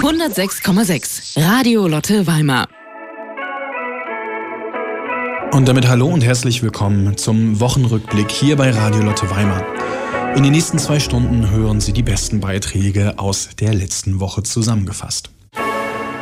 106,6 Radio Lotte Weimar. Und damit hallo und herzlich willkommen zum Wochenrückblick hier bei Radio Lotte Weimar. In den nächsten 2 Stunden hören Sie die besten Beiträge aus der letzten Woche zusammengefasst.